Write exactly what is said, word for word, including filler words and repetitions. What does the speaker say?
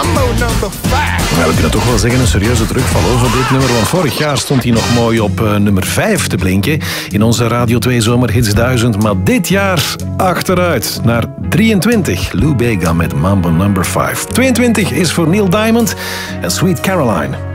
Mambo number five. Nou, we kunnen toch wel zeggen een serieuze terugval over dit nummer, want vorig jaar stond hij nog mooi op uh, nummer vijf te blinken in onze Radio twee Zomerhits duizend, maar dit jaar achteruit naar drieëntwintig. Lou Bega met Mambo number vijf. tweeëntwintig is voor Neil Diamond en Sweet Caroline.